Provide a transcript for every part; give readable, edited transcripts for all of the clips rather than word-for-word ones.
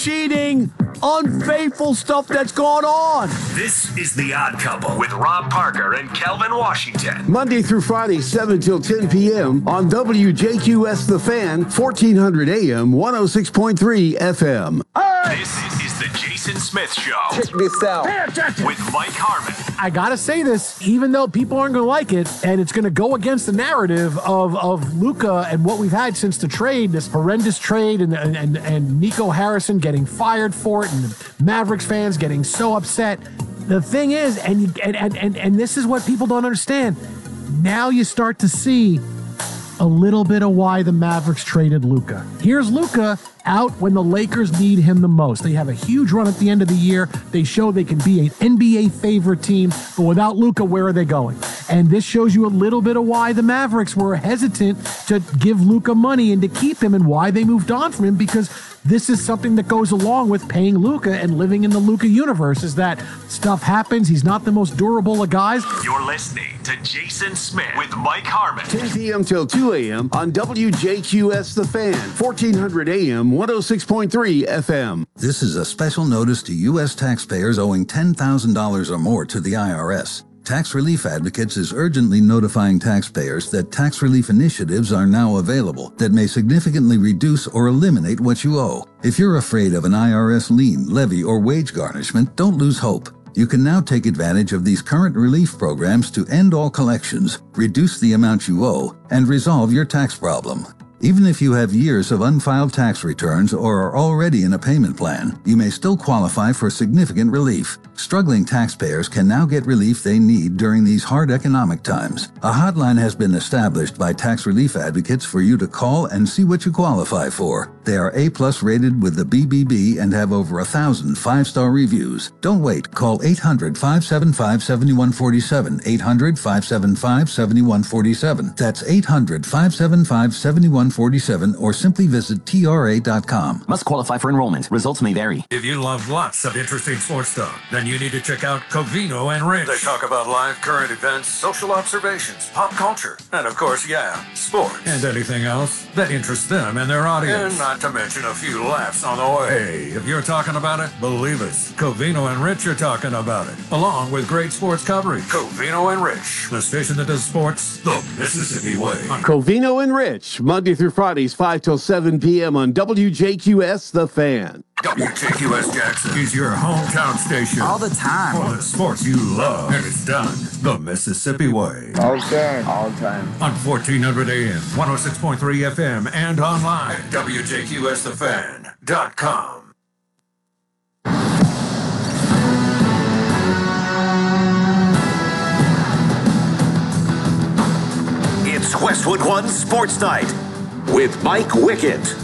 cheating, unfaithful stuff that's going on. This is The Odd Couple with Rob Parker and Kelvin Washington. Monday through Friday, 7 till 10 p.m. on WJQS The Fan, 1400 AM, 106.3 FM. This is the Jason Smith Show. Check this out. With Mike Harmon. I gotta say this, even though people aren't gonna like it, and it's gonna go against the narrative of Luka and what we've had since the trade, this horrendous trade, and Nico Harrison getting fired for it, and the Mavericks fans getting so upset. The thing is, and this is what people don't understand. Now you start to see a little bit of why the Mavericks traded Luka. Here's Luka out when the Lakers need him the most. They have a huge run at the end of the year. They show they can be an NBA favorite team, but without Luka, where are they going? And this shows you a little bit of why the Mavericks were hesitant to give Luka money and to keep him, and why they moved on from him, because this is something that goes along with paying Luka and living in the Luka universe, is that stuff happens. He's not the most durable of guys. You're listening to Jason Smith with Mike Harmon. 10 p.m. till 2 a.m. on WJQS The Fan, 1400 AM, 106.3 FM. This is a special notice to U.S. taxpayers owing $10,000 or more to the IRS. Tax Relief Advocates is urgently notifying taxpayers that tax relief initiatives are now available that may significantly reduce or eliminate what you owe. If you're afraid of an IRS lien, levy, or wage garnishment, don't lose hope. You can now take advantage of these current relief programs to end all collections, reduce the amount you owe, and resolve your tax problem. Even if you have years of unfiled tax returns or are already in a payment plan, you may still qualify for significant relief. Struggling taxpayers can now get relief they need during these hard economic times. A hotline has been established by Tax Relief Advocates for you to call and see what you qualify for. They are A+ rated with the BBB and have over 1,000 5-star reviews. Don't wait. Call 800-575-7147. 800-575-7147. That's 800-575-7147, or simply visit TRA.com. Must qualify for enrollment. Results may vary. If you love lots of interesting sports talk, then you need to check out Covino and Rich. They talk about live current events, social observations, pop culture, and of course, sports. And anything else that interests them and their audience. And not to mention a few laughs on the way. Hey, if you're talking about it, believe us. Covino and Rich are talking about it, along with great sports coverage. Covino and Rich, the station that does sports the Mississippi way. Covino and Rich, Monday through Fridays, 5 till 7 p.m. on WJQS The Fan. WJQS Jackson is your hometown station. All the time. For the sports you love. And it's done the Mississippi way. All the time. All the time. On 1400 AM, 106.3 FM, and online at WJQSTheFan.com. It's Westwood One Sports Night with Mike Wickett.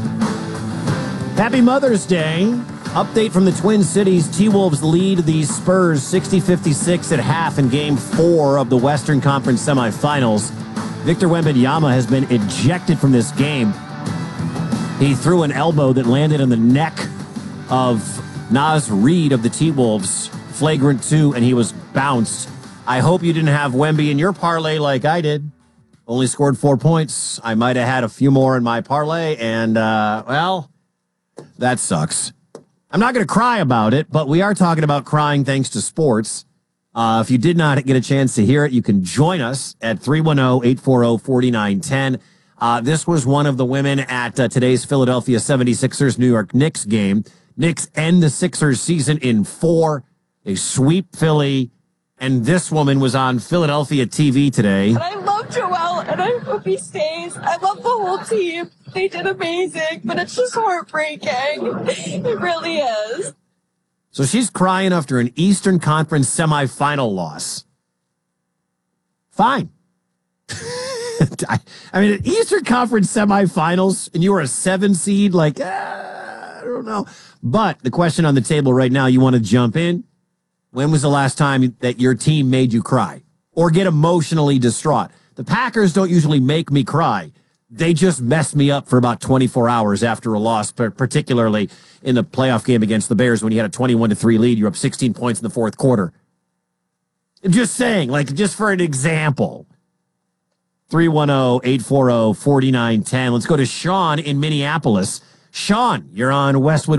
Happy Mother's Day. Update from the Twin Cities. T-Wolves lead the Spurs 60-56 at half in Game 4 of the Western Conference semifinals. Victor Wembanyama has been ejected from this game. He threw an elbow that landed on the neck of Naz Reid of the T-Wolves. Flagrant 2, and he was bounced. I hope you didn't have Wemby in your parlay like I did. Only scored 4 points. I might have had a few more in my parlay, and, that sucks. I'm not going to cry about it, but we are talking about crying thanks to sports. If you did not get a chance to hear it, you can join us at 310-840-4910. This was one of the women at today's Philadelphia 76ers New York Knicks game. Knicks end the Sixers season in 4. They sweep Philly, and this woman was on Philadelphia TV today. And I love Joel, and I hope he stays. I love the whole team. They did amazing, but it's just heartbreaking. It really is. So she's crying after an Eastern Conference semifinal loss. Fine. I mean, an Eastern Conference semifinals, and you were a 7 seed, I don't know. But the question on the table right now, you want to jump in? When was the last time that your team made you cry or get emotionally distraught? The Packers don't usually make me cry. They just messed me up for about 24 hours after a loss, particularly in the playoff game against the Bears when you had a 21-3 lead. You're up 16 points in the fourth quarter. I'm just saying, just for an example. 310-840-4910. Let's go to Sean in Minneapolis. Sean, you're on Westwood